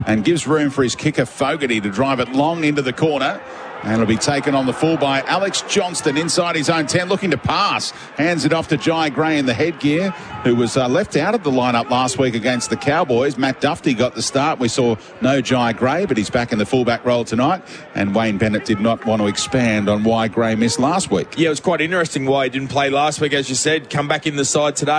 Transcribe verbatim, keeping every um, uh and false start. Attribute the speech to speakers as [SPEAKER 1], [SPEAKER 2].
[SPEAKER 1] and gives room for his kicker Fogarty to drive it long into the corner. And it'll be taken on the full by Alex Johnston inside his own ten, looking to pass. Hands it off to Jai Gray in the headgear, who was uh, left out of the lineup last week against the Cowboys. Matt Duffy got the start. We saw no Jai Gray, but he's back in the fullback role tonight. And Wayne Bennett did not want to expand on why Gray missed last week.
[SPEAKER 2] Yeah, it was quite interesting why he didn't play last week, as you said. Come back in the side today.